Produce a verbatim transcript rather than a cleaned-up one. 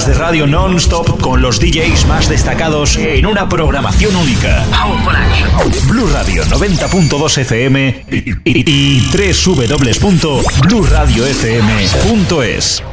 horas de radio non-stop con los D Js más destacados en una programación única. Blue Radio noventa punto dos F M y, y, y doble u doble u doble u punto blue radio f m punto es.